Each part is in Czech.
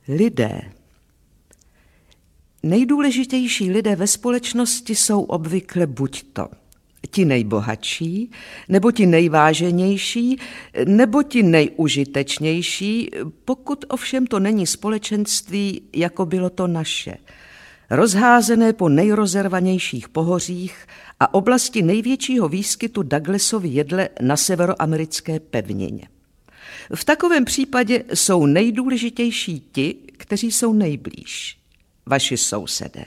Lidé. Nejdůležitější lidé ve společnosti jsou obvykle buď to ti nejbohatší, nebo ti nejváženější, nebo ti nejužitečnější, pokud ovšem to není společenství, jako bylo to naše, rozházené po nejrozervanějších pohořích a oblasti největšího výskytu Douglasovy jedle na severoamerické pevnině. V takovém případě jsou nejdůležitější ti, kteří jsou nejblíž, vaši sousedé.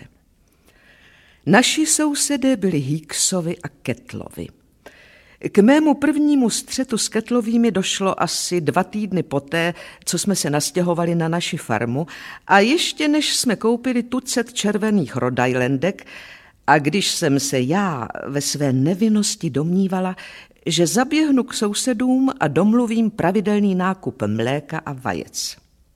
Naši sousedé byli Hicksovi a Kettlovi. K mému prvnímu střetu s Kettlovými došlo asi 2 týdny poté, co jsme se nastěhovali na naši farmu a ještě než jsme koupili tucet červených Rhode Islandek a když jsem se já ve své nevinnosti domnívala, že zaběhnu k sousedům a domluvím pravidelný nákup mléka a vajec.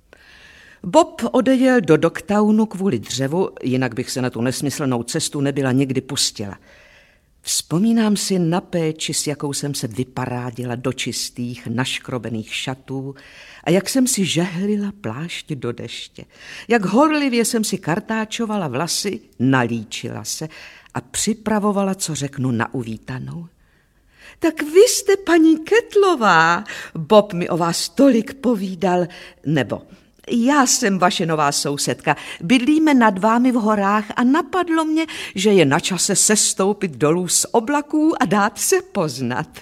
Bob odejel do Dogtownu kvůli dřevu, jinak bych se na tu nesmyslnou cestu nebyla nikdy pustila. Vzpomínám si na péči, s jakou jsem se vyparádila do čistých, naškrobených šatů a jak jsem si žehlila plášť do deště. Jak horlivě jsem si kartáčovala vlasy, nalíčila se a připravovala, co řeknu, na uvítanou. Tak vy jste paní Kettlová, Bob mi o vás tolik povídal, nebo já jsem vaše nová sousedka, bydlíme nad vámi v horách a napadlo mě, že je na čase sestoupit dolů z oblaků a dát se poznat.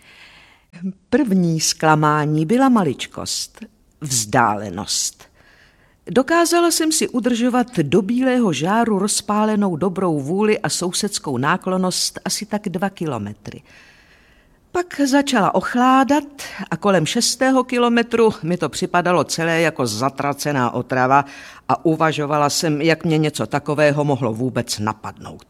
První zklamání byla maličkost, vzdálenost. Dokázala jsem si udržovat do bílého žáru rozpálenou dobrou vůli a sousedskou náklonnost asi tak 2 kilometry. Pak začala ochládat a kolem 6. kilometru mi to připadalo celé jako zatracená otrava a uvažovala jsem, jak mě něco takového mohlo vůbec napadnout.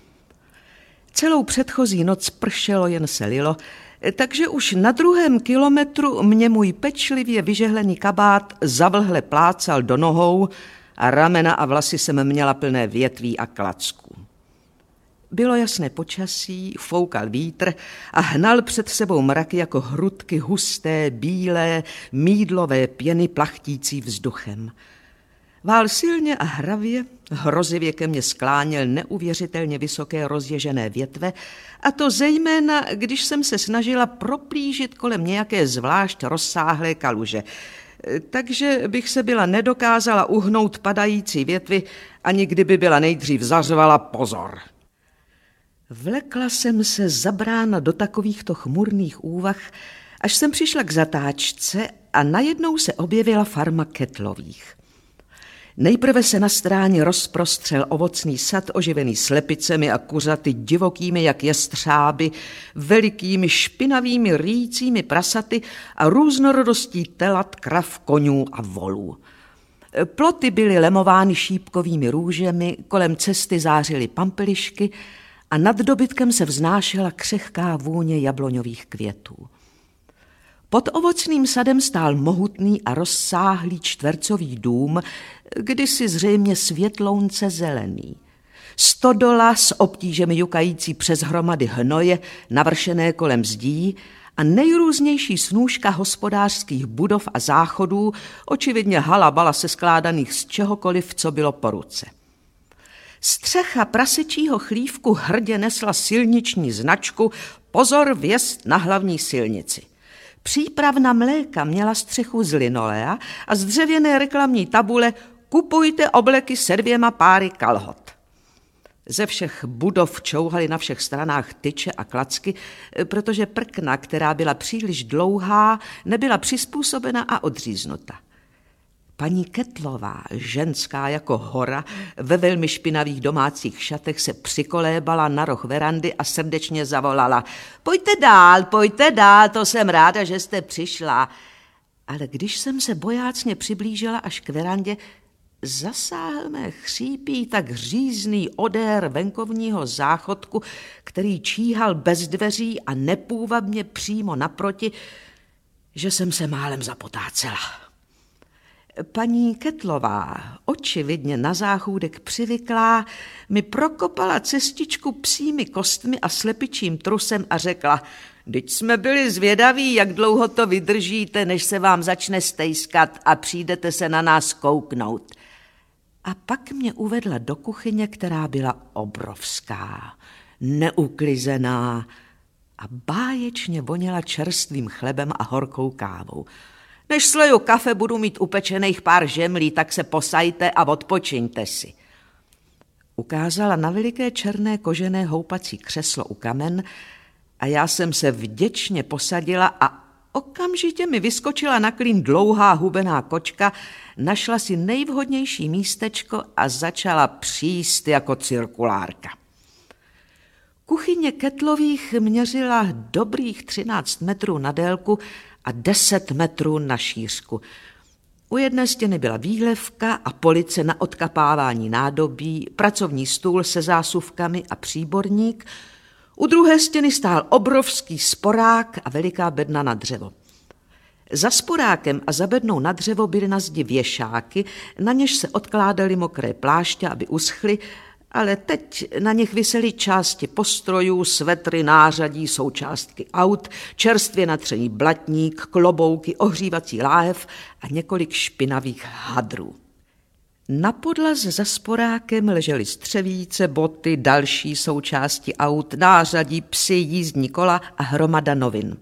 Celou předchozí noc pršelo, jen se lilo, takže už na 2. kilometru mě můj pečlivě vyžehlený kabát zavlhle plácal do nohou a ramena a vlasy jsem měla plné větví a klacků. Bylo jasné počasí, foukal vítr a hnal před sebou mraky jako hrudky husté, bílé, mýdlové pěny plachtící vzduchem. Vál silně a hravě, hrozivě ke mně skláněl neuvěřitelně vysoké rozježené větve, a to zejména, když jsem se snažila proplížit kolem nějaké zvlášť rozsáhlé kaluže. Takže bych se byla nedokázala uhnout padající větvi, ani kdyby byla nejdřív zařvala pozor. Vlekla jsem se zabrána do takovýchto chmurných úvah, až jsem přišla k zatáčce a najednou se objevila farma Kettlových. Nejprve se na stráni rozprostřel ovocný sad oživený slepicemi a kuřaty divokými jak jestřáby, velikými špinavými rýjícími prasaty a různorodostí telat, krav, koňů a volů. Ploty byly lemovány šípkovými růžemi, kolem cesty zářily pampelišky a nad dobytkem se vznášela křehká vůně jabloňových květů. Pod ovocným sadem stál mohutný a rozsáhlý čtvercový dům, kdysi zřejmě světlounce zelený. Stodola s obtížemi jukající přes hromady hnoje, navršené kolem zdí, a nejrůznější snůška hospodářských budov a záchodů, očividně halabala seskládaných z čehokoliv, co bylo po ruce. Střecha prasečího chlívku hrdě nesla silniční značku Pozor, vjezd na hlavní silnici. Přípravna mléka měla střechu z linolea a z dřevěné reklamní tabule Kupujte obleky se 2 páry kalhot. Ze všech budov čouhaly na všech stranách tyče a klacky, protože prkna, která byla příliš dlouhá, nebyla přizpůsobena a odříznuta. Paní Kettlová, ženská jako hora, ve velmi špinavých domácích šatech se přikolébala na roh verandy a srdečně zavolala: Pojďte dál, to jsem ráda, že jste přišla. Ale když jsem se bojácně přiblížila až k verandě, zasáhl mé chřípí tak hřízný odér venkovního záchodku, který číhal bez dveří a nepůvabně přímo naproti, že jsem se málem zapotácela. Paní Kettlová, očividně na záchůdek přivyklá, mi prokopala cestičku psími kostmi a slepičím trusem a řekla: Vždyť jsme byli zvědaví, jak dlouho to vydržíte, než se vám začne stejskat a přijdete se na nás kouknout. A pak mě uvedla do kuchyně, která byla obrovská, neuklizená a báječně voněla čerstvým chlebem a horkou kávou. Než sleju kafe, budu mít upečených pár žemlí, tak se posajte a odpočiňte si. Ukázala na veliké černé kožené houpací křeslo u kamen a já jsem se vděčně posadila a okamžitě mi vyskočila na klín dlouhá hubená kočka, našla si nejvhodnější místečko a začala příst jako cirkulárka. Kuchyně Kettlových měřila dobrých 13 metrů na délku a 10 metrů na šířku. U jedné stěny byla výlevka a police na odkapávání nádobí, pracovní stůl se zásuvkami a příborník. U druhé stěny stál obrovský sporák a veliká bedna na dřevo. Za sporákem a za bednou na dřevo byly na zdi věšáky, na něž se odkládaly mokré pláště, aby uschly, ale teď na nich visely části postrojů, svetry, nářadí, součástky aut, čerstvě natřený blatník, klobouky, ohřívací láhev a několik špinavých hadrů. Na podlaze za sporákem ležely střevíce, boty, další součásti aut, nářadí, psy, jízdní kola a hromada novin.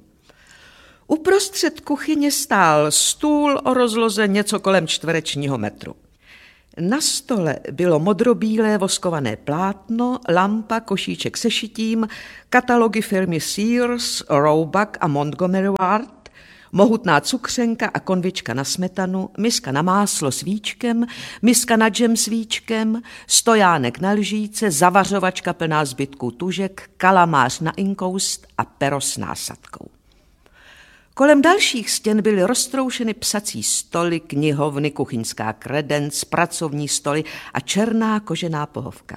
Uprostřed kuchyně stál stůl o rozloze něco kolem čtverečního metru. Na stole bylo modrobílé voskované plátno, lampa, košíček se šitím, katalogy firmy Sears, Roebuck a Montgomery Ward, mohutná cukřenka a konvička na smetanu, miska na máslo s víčkem, miska na džem s víčkem, stojánek na lžíce, zavařovačka plná zbytků tužek, kalamář na inkoust a pero s násadkou. Kolem dalších stěn byly roztroušeny psací stoly, knihovny, kuchyňská kredenc, pracovní stoly a černá kožená pohovka.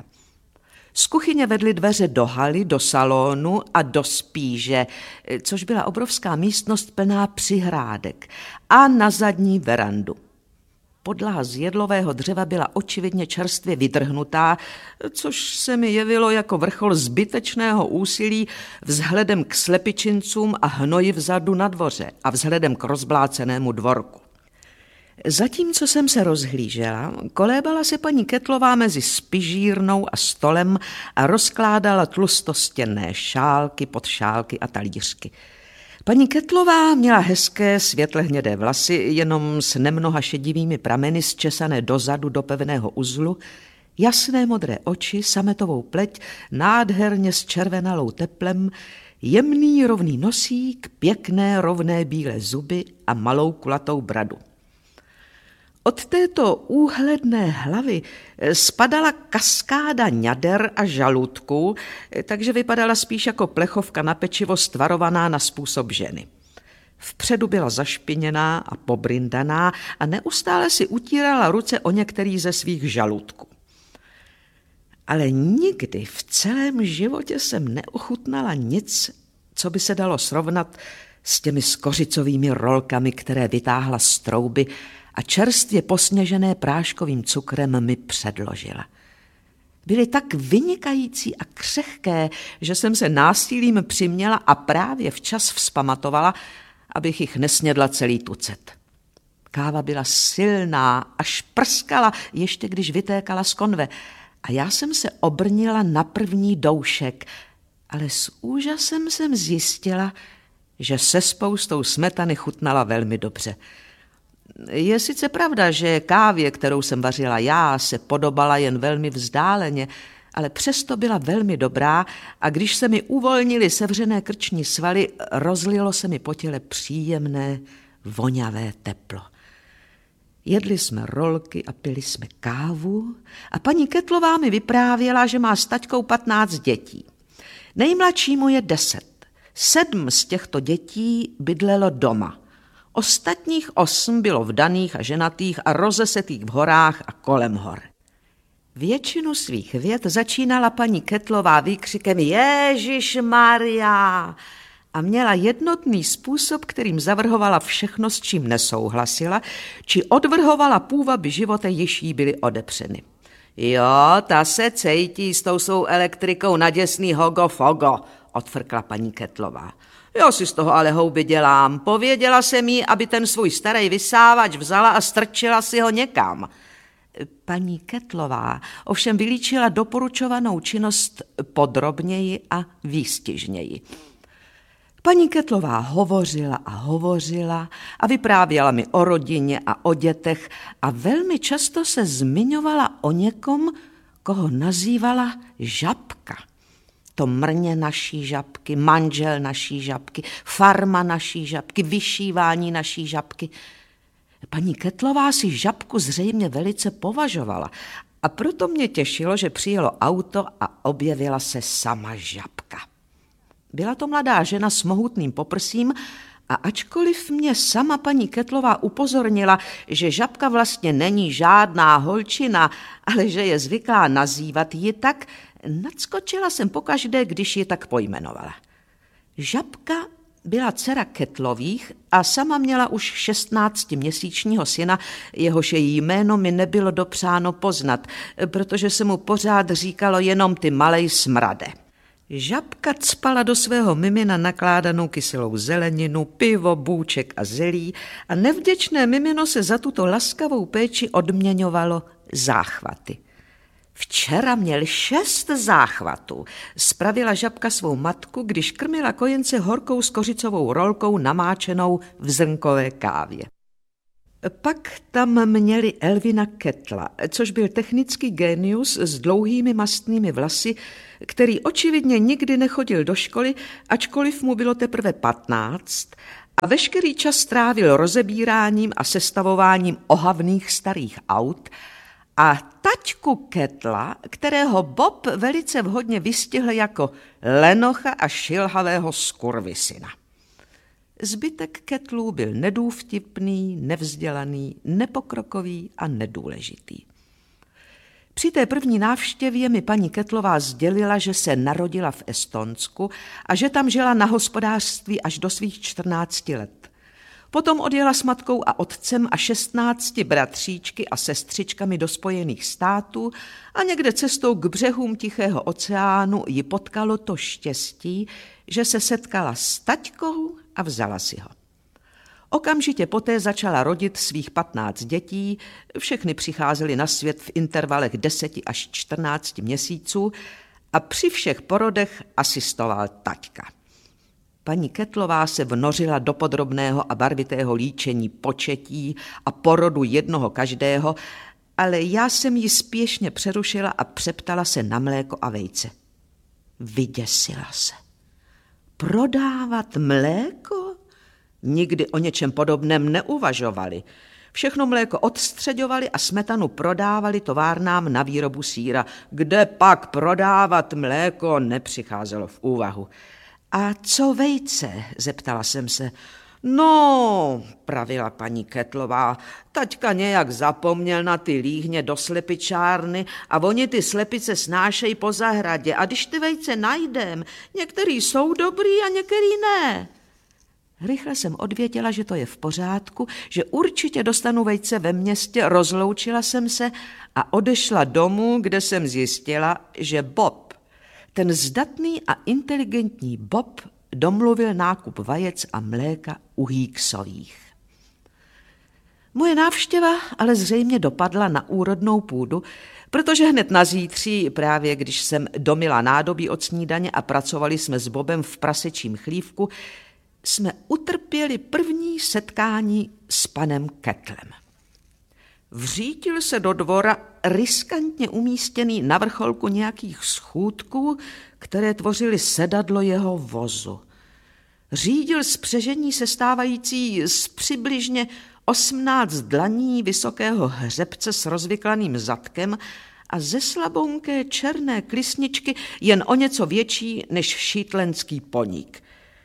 Z kuchyně vedly dveře do haly, do salonu a do spíže, což byla obrovská místnost plná přihrádek, a na zadní verandu. Podlaha z jedlového dřeva byla očividně čerstvě vydrhnutá, což se mi jevilo jako vrchol zbytečného úsilí vzhledem k slepičincům a hnoji vzadu na dvoře a vzhledem k rozblácenému dvorku. Zatímco jsem se rozhlížela, kolébala se paní Kettlová mezi spižírnou a stolem a rozkládala tlustostěnné šálky, podšálky a talířky. Paní Kettlová měla hezké světlehnědé vlasy, jenom s nemnoha šedivými prameny zčesané dozadu do pevného uzlu, jasné modré oči, sametovou pleť, nádherně zčervenalou teplem, jemný rovný nosík, pěkné rovné bílé zuby a malou kulatou bradu. Od této úhledné hlavy spadala kaskáda ňader a žaludků, takže vypadala spíš jako plechovka na pečivo stvarovaná na způsob ženy. Vpředu byla zašpiněná a pobrindaná a neustále si utírala ruce o některý ze svých žaludků. Ale nikdy v celém životě jsem neochutnala nic, co by se dalo srovnat s těmi skořicovými rolkami, které vytáhla z trouby a čerstvě posněžené práškovým cukrem mi předložila. Byly tak vynikající a křehké, že jsem se násilím přiměla a právě včas vzpamatovala, abych jich nesnědla celý tucet. Káva byla silná, až prskala, ještě když vytékala z konve, a já jsem se obrnila na první doušek, ale s úžasem jsem zjistila, že se spoustou smetany chutnala velmi dobře. Je sice pravda, že kávě, kterou jsem vařila já, se podobala jen velmi vzdáleně, ale přesto byla velmi dobrá a když se mi uvolnily sevřené krční svaly, rozlilo se mi po těle příjemné, voňavé teplo. Jedli jsme rolky a pili jsme kávu a paní Kettlová mi vyprávěla, že má s taťkou 15 dětí. Nejmladšímu je 10. 7 z těchto dětí bydlelo doma. Ostatních 8 bylo vdaných a ženatých a rozesetých v horách a kolem hor. Většinu svých vět začínala paní Kettlová výkřikem Ježišmarja a měla jednotný způsob, kterým zavrhovala všechno, s čím nesouhlasila, či odvrhovala půvaby života, již jí byly odepřeny. Jo, ta se cejtí s tou svou elektrikou na děsný hogo fogo, odfrkla paní Kettlová. Já si z toho ale houby dělám. Pověděla jsem jí, aby ten svůj starý vysávač vzala a strčila si ho někam. Paní Kettlová ovšem vylíčila doporučovanou činnost podrobněji a výstižněji. Paní Kettlová hovořila a hovořila a vyprávěla mi o rodině a o dětech a velmi často se zmiňovala o někom, koho nazývala Žabka. To mrně naší Žabky, manžel naší Žabky, farma naší Žabky, vyšívání naší Žabky. Paní Kettlová si Žabku zřejmě velice považovala a proto mě těšilo, že přijelo auto a objevila se sama Žabka. Byla to mladá žena s mohutným poprsím a ačkoliv mě sama paní Kettlová upozornila, že Žabka vlastně není žádná holčina, ale že je zvyklá nazývat ji tak, nadskočila jsem pokaždé, když ji tak pojmenovala. Žabka byla dcera Kettlových a sama měla už 16měsíčního syna, jehož její jméno mi nebylo dopřáno poznat, protože se mu pořád říkalo jenom ty malej smrade. Žabka cpala do svého mimina nakládanou kyselou zeleninu, pivo, bůček a zelí a nevděčné mimino se za tuto laskavou péči odměňovalo záchvaty. Včera měl 6 záchvatů, spravila Žabka svou matku, když krmila kojence horkou skořicovou rolkou namáčenou v zrnkové kávě. Pak tam měli Elvina Kettla, což byl technický génius s dlouhými mastnými vlasy, který očividně nikdy nechodil do školy, ačkoliv mu bylo teprve 15 a veškerý čas strávil rozebíráním a sestavováním ohavných starých aut, a taťku Kettla, kterého Bob velice vhodně vystihl jako lenocha a šilhavého skurvisyna. Zbytek Kettlů byl nedůvtipný, nevzdělaný, nepokrokový a nedůležitý. Při té první návštěvě mi paní Kettlová sdělila, že se narodila v Estonsku a že tam žila na hospodářství až do svých 14 let. Potom odjela s matkou a otcem a 16 bratříčky a sestřičkami do Spojených států a někde cestou k břehům Tichého oceánu ji potkalo to štěstí, že se setkala s taťkou a vzala si ho. Okamžitě poté začala rodit svých 15 dětí, všechny přicházely na svět v intervalech 10 až 14 měsíců a při všech porodech asistoval taťka. Paní Kettlová se vnořila do podrobného a barvitého líčení početí a porodu jednoho každého, ale já jsem ji spěšně přerušila a přeptala se na mléko a vejce. Vyděsila se. Prodávat mléko? Nikdy o něčem podobném neuvažovali. Všechno mléko odstřeďovali a smetanu prodávali továrnám na výrobu sýra. Kde pak prodávat mléko, nepřicházelo v úvahu. A co vejce? Zeptala jsem se. No, pravila paní Kettlová, taťka nějak zapomněl na ty líhně do slepičárny a oni ty slepice snášejí po zahradě a když ty vejce najdem, některý jsou dobrý a některý ne. Rychle jsem odvěděla, že to je v pořádku, že určitě dostanu vejce ve městě, rozloučila jsem se a odešla domů, kde jsem zjistila, že Bob, ten zdatný a inteligentní Bob, domluvil nákup vajec a mléka u Hicksových. Moje návštěva ale zřejmě dopadla na úrodnou půdu, protože hned na zítří, právě když jsem domila nádobí od snídaně a pracovali jsme s Bobem v prasečím chlívku, jsme utrpěli první setkání s panem Kettlem. Vřítil se do dvora riskantně umístěný na vrcholku nějakých schůdků, které tvořily sedadlo jeho vozu. Řídil spřežení sestávající z přibližně 18 dlaní vysokého hřebce s rozvyklaným zadkem a ze slabounké černé klisničky jen o něco větší než šítlenský poník.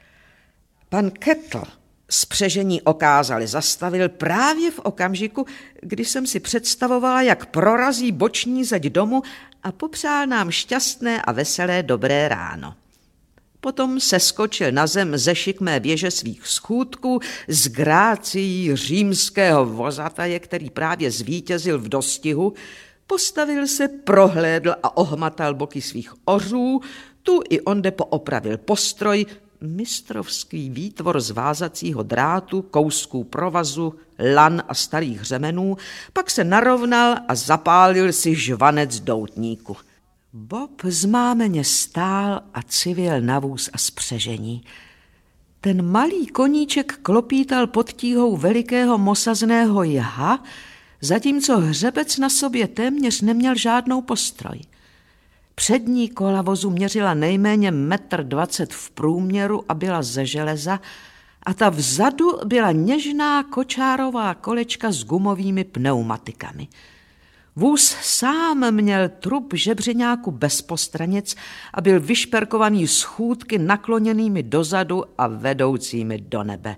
Pan Kettl spřežení okázale zastavil právě v okamžiku, kdy jsem si představovala, jak prorazí boční zeď domu a popřál nám šťastné a veselé dobré ráno. Potom seskočil na zem ze šikmé věže svých schůdků s grácií římského vozataje, který právě zvítězil v dostihu, postavil se, prohlédl a ohmatal boky svých ořů, tu i onde poopravil postroj, mistrovský výtvor z vázacího drátu, kousků provazu, lan a starých řemenů, pak se narovnal a zapálil si žvanec doutníku. Bob zmámeně stál a civěl na vůz a spřežení. Ten malý koníček klopítal pod tíhou velikého mosazného jaha, zatímco hřebec na sobě téměř neměl žádnou postroj. Přední kola vozu měřila nejméně 1,20 m v průměru a byla ze železa, a ta vzadu byla něžná kočárová kolečka s gumovými pneumatikami. Vůz sám měl trup žebřeňáku bez postranic a byl vyšperkovaný schůdky nakloněnými dozadu a vedoucími do nebe.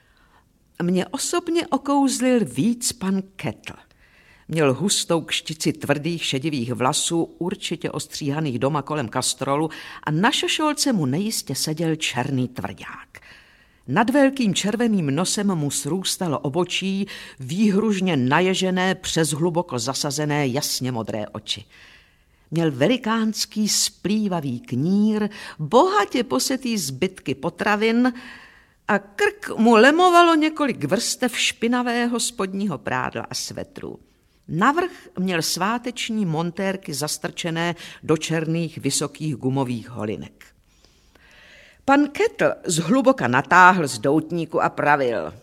Mě osobně okouzlil víc pan Kettle. Měl hustou kštici tvrdých šedivých vlasů, určitě ostříhaných doma kolem kastrolu, a na šošolce mu nejistě seděl černý tvrdák. Nad velkým červeným nosem mu srůstalo obočí, výhružně naježené přes hluboko zasazené jasně modré oči. Měl velikánský splývavý knír, bohatě posetý zbytky potravin a krk mu lemovalo několik vrstev špinavého spodního prádla a svetru. Navrch měl sváteční montérky zastrčené do černých vysokých gumových holinek. Pan Kettle zhluboka natáhl z doutníku a pravil.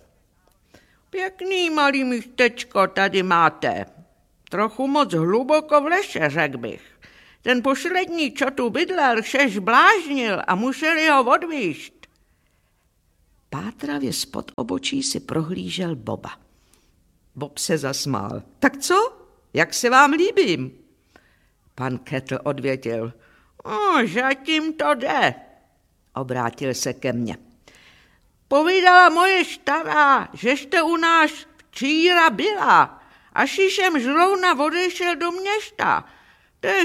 Pěkný malý místečko tady máte. Trochu moc hluboko v lese, řekl bych. Ten poslední, čo tu bydlel, se zbláznil a museli ho odvízt. Pátravě spod obočí si prohlížel Boba. Bob se zasmál. Tak co? Jak se vám líbím? Pan Kettle odvětil. Zatím to jde. Obrátil se ke mně. Povídala moje stará, že jste u nás včíra byla, až jsem zrovna odešel do města. To je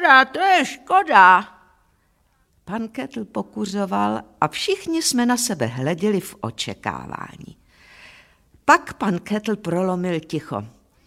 škoda. Pan Kettle pokuřoval a všichni jsme na sebe hleděli v očekávání. Pak pan Kettle prolomil ticho.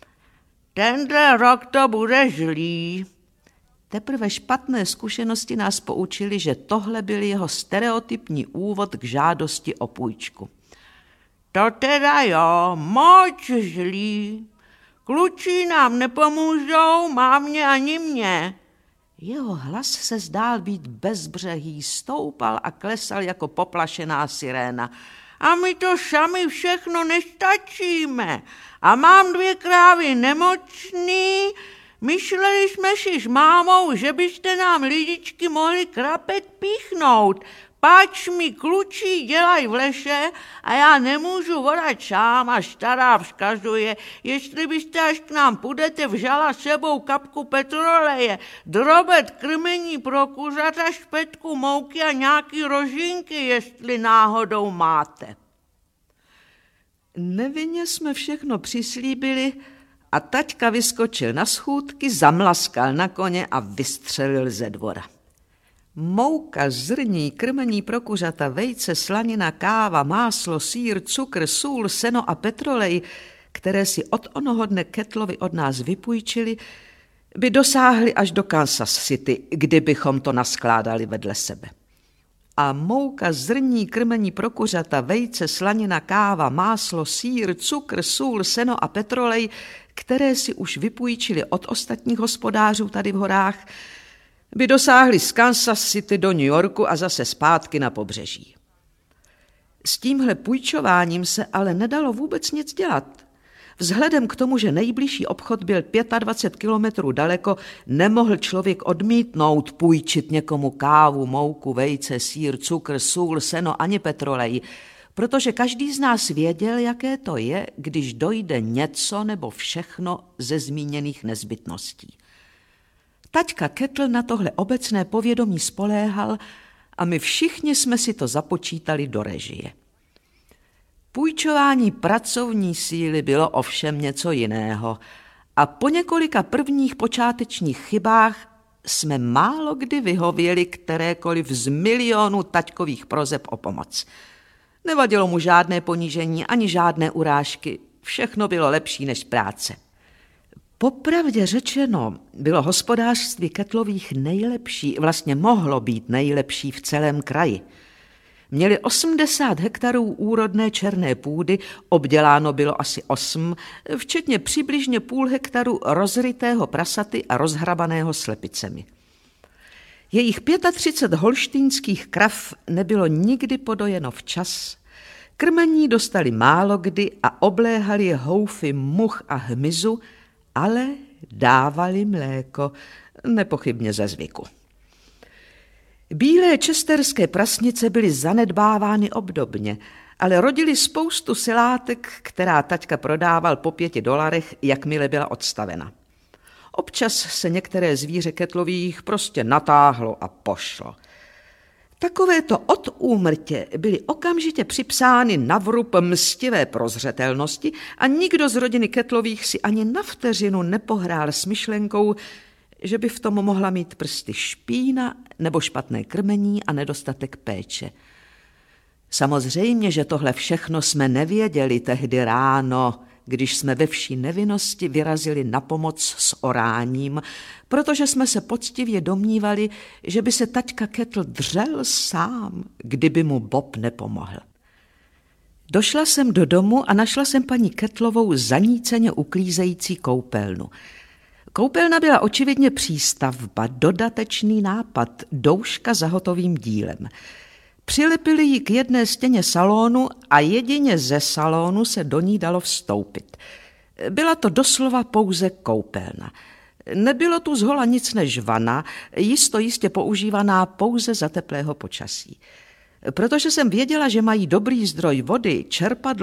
Tenhle rok to bude zlý. Teprve špatné zkušenosti nás poučili, že tohle byl jeho stereotypní úvod k žádosti o půjčku. To teda jo, moc zlý. Kluci nám nepomůžou, mámě ani mě. Jeho hlas se zdál být bezbřehý, stoupal a klesal jako poplašená siréna. A my to sami všechno nestačíme. A mám 2 krávy nemocný. Myšleli jsme si s mámou, že byste nám lidičky mohli krapet píchnout. Páč mi kluci dělají v lese a já nemůžu vodat sám a stará vzkazuje, jestli byste, až k nám půjdete, vzala sebou kapku petroleje, drobet krmení pro kuřata, špetku mouky a nějaký rožinky, jestli náhodou máte. Nevinně jsme všechno přislíbili a taťka vyskočil na schůdky, zamlaskal na koně a vystřelil ze dvora. Mouka, zrní, krmení pro kuřata, vejce, slanina, káva, máslo, sýr, cukr, sůl, seno a petrolej, které si od onoho dne Kettlovi od nás vypůjčili, by dosáhly až do Kansas City, kdybychom to naskládali vedle sebe. A mouka, zrní, krmení pro kuřata, vejce, slanina, káva, máslo, sýr, cukr, sůl, seno a petrolej, které si už vypůjčili od ostatních hospodářů tady v horách, by dosáhli z Kansas City do New Yorku a zase zpátky na pobřeží. S tímhle půjčováním se ale nedalo vůbec nic dělat. Vzhledem k tomu, že nejbližší obchod byl 25 kilometrů daleko, nemohl člověk odmítnout půjčit někomu kávu, mouku, vejce, sýr, cukr, sůl, seno ani petrolej, protože každý z nás věděl, jaké to je, když dojde něco nebo všechno ze zmíněných nezbytností. Taťka Kettle na tohle obecné povědomí spoléhal a my všichni jsme si to započítali do režie. Půjčování pracovní síly bylo ovšem něco jiného a po několika prvních počátečních chybách jsme málo kdy vyhověli kterékoliv z milionů taťkových proseb o pomoc. Nevadilo mu žádné ponížení ani žádné urážky, všechno bylo lepší než práce. Popravdě řečeno, bylo hospodářství Kettlových nejlepší, vlastně mohlo být nejlepší v celém kraji. Měli 80 hektarů úrodné černé půdy, obděláno bylo asi 8, včetně přibližně půl hektaru rozrytého prasaty a rozhrabaného slepicemi. Jejich 35 holštýnských krav nebylo nikdy podojeno včas, krmení dostali málo kdy a obléhali je houfy much a hmyzu, ale dávali mléko, nepochybně ze zvyku. Bílé česterské prasnice byly zanedbávány obdobně, ale rodily spoustu silátek, která taťka prodával po $5, jakmile byla odstavena. Občas se některé zvíře ketlových prostě natáhlo a pošlo. Takovéto od úmrtě byly okamžitě připsány na vrub mstivé prozřetelnosti a nikdo z rodiny ketlových si ani na vteřinu nepohrál s myšlenkou, že by v tom mohla mít prsty špína nebo špatné krmení a nedostatek péče. Samozřejmě, že tohle všechno jsme nevěděli tehdy ráno, když jsme ve vší nevinnosti vyrazili na pomoc s oráním, protože jsme se poctivě domnívali, že by se taťka Ketl dřel sám, kdyby mu Bob nepomohl. Došla jsem do domu a našla jsem paní Ketlovou zaníceně uklízející koupelnu. Koupelna byla očividně přístavba, dodatečný nápad, douška za hotovým dílem. Přilepili ji k jedné stěně salonu a jedině ze salonu se do ní dalo vstoupit. Byla to doslova pouze koupelna. Nebylo tu zhola nic než vana, jistě používaná pouze za teplého počasí. Protože jsem věděla, že mají dobrý zdroj vody, čerpadlo